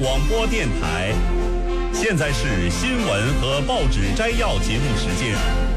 广播电台。现在是新闻和报纸摘要节目时间。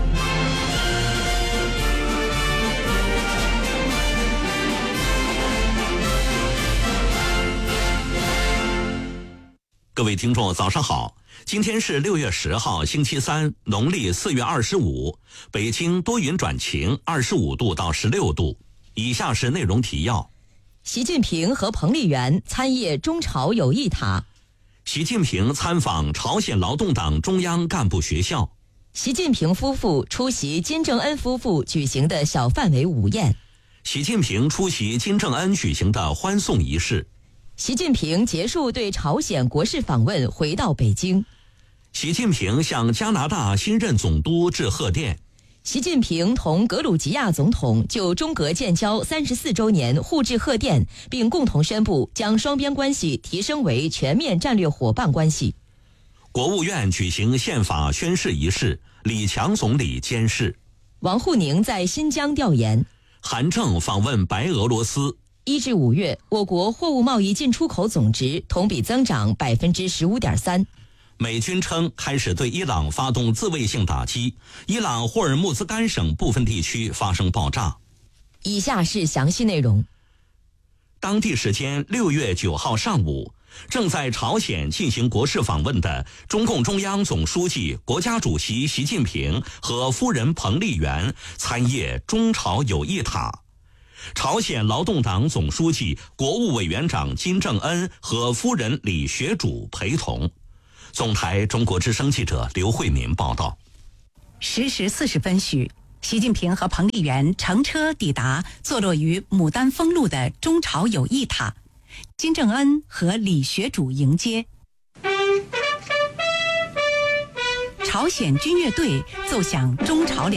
各位听众早上好，今天是6月10号星期三，农历4月25，北京多云转晴，25度到16度。以下是内容提要。 习近平和彭丽媛参谒中朝友谊塔。 习近平参访朝鲜劳动党中央干部学校。 习近平夫妇出席金正恩夫妇举行的小范围午宴。 习近平出席金正恩举行的欢送仪式。 习近平结束对朝鲜国事访问，回到北京。 习近平向加拿大新任总督致贺电。 习近平同格鲁吉亚总统就中格建交34周年互致贺电，并共同宣布将双边关系提升为全面战略伙伴关系。 国务院举行宪法宣誓仪式，李强总理监誓。 王沪宁在新疆调研。 韩正访问白俄罗斯。 1至5月，我国货物贸易进出口总值同比增长15.3%。 美军称开始对伊朗发动自卫性打击，伊朗霍尔木兹干省部分地区发生爆炸。 以下是详细内容。 当地时间6月9号上午，正在朝鲜进行国事访问的中共中央总书记、国家主席习近平和夫人彭丽媛参谒中朝友谊塔。朝鲜劳动党总书记、国务委员长金正恩和夫人李学主陪同。总台中国之声记者刘慧民报道。 10时40分许，习近平和彭丽媛乘车抵达坐落于牡丹峰路的中朝友谊塔，金正恩和李学主迎接。朝鲜军乐队奏响中朝两